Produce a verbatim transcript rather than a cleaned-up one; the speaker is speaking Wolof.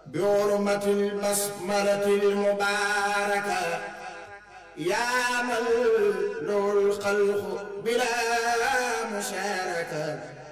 بحرمة البسملة المباركة يا من له الخلق بلا مشاركة